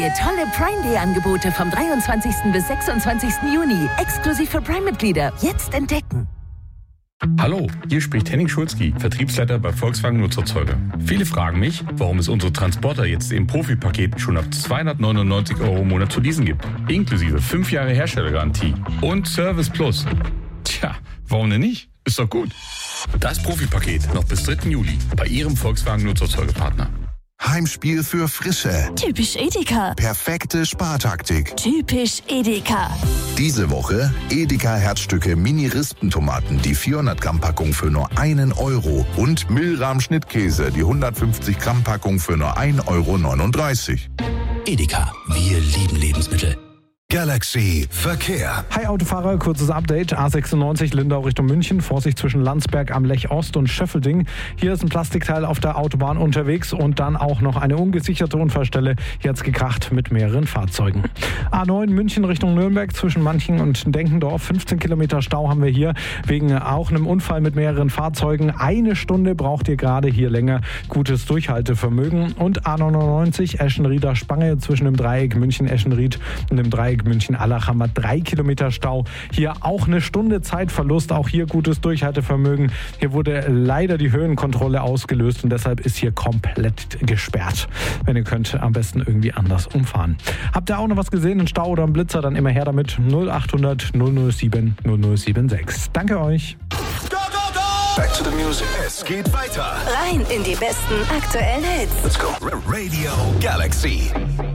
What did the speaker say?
Neue tolle Prime Day Angebote vom 23. bis 26. Juni. Exklusiv für Prime-Mitglieder. Jetzt entdecken. Hallo, hier spricht Henning Schulzki, Vertriebsleiter bei Volkswagen Nutzerzeuge. Viele fragen mich, warum es unsere Transporter jetzt im Profi-Paket schon ab 299 € im Monat zu leasen gibt. Inklusive 5 Jahre Herstellergarantie und Service Plus. Tja, warum denn nicht? Ist doch gut. Das Profi-Paket noch bis 3. Juli bei Ihrem Volkswagen Nutzerzeugepartner. Heimspiel für Frische. Typisch Edeka. Perfekte Spartaktik. Typisch Edeka. Diese Woche Edeka Herzstücke Mini-Rispentomaten, die 400 Gramm Packung für nur 1 € und Milram Schnittkäse, die 150 Gramm Packung für nur 1,39 €. Edeka, wir lieben Lebensmittel. Galaxy Verkehr. Hi Autofahrer, kurzes Update. A96 Lindau Richtung München. Vorsicht zwischen Landsberg am Lech Ost und Schöffelding. Hier ist ein Plastikteil auf der Autobahn unterwegs und dann auch noch eine ungesicherte Unfallstelle. Hier hat's gekracht mit mehreren Fahrzeugen. A9 München Richtung Nürnberg zwischen Manching und Denkendorf. 15 Kilometer Stau haben wir hier wegen auch einem Unfall mit mehreren Fahrzeugen. 1 Stunde braucht ihr gerade hier länger. Gutes Durchhaltevermögen. Und A99 Eschenrieder Spange zwischen dem Dreieck München-Eschenried und dem Dreieck München-Allach haben wir 3 Kilometer Stau. Hier auch 1 Stunde Zeitverlust, auch hier gutes Durchhaltevermögen. Hier wurde leider die Höhenkontrolle ausgelöst und deshalb ist hier komplett gesperrt. Wenn ihr könnt, am besten irgendwie anders umfahren. Habt ihr auch noch was gesehen, einen Stau oder einen Blitzer, dann immer her damit. 0800 007 0076. Danke euch. Back to the music. Es geht weiter. Rein in die besten aktuellen Hits. Let's go. Radio Galaxy.